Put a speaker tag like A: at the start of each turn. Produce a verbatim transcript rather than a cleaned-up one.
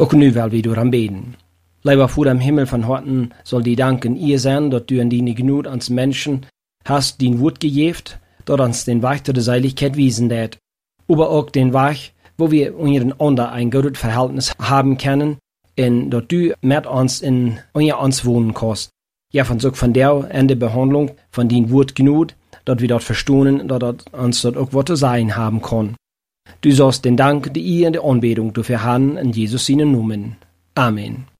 A: Auch nu will wir daran beten. Lieber Vater im Himmel von Horten, soll die Dank in ihr sein, dass du in deine Gnut ans Menschen hast dein Wort gegeben, dass uns den Weg zu der Seiligkeit wiesen dat. Aber auch den Weg, wo wir untereinander ein gutes Verhältnis haben können, und dass du mit uns in unser uns wohnen kannst. Ja, von so von der in der Behandlung von dein Wort Gnut, dass wir dort verstehen, dass uns dort auch was zu sein haben kann. Du sollst den Dank, die ihr in der Anbetung dafür haben, in Jesus seinen Namen. Amen.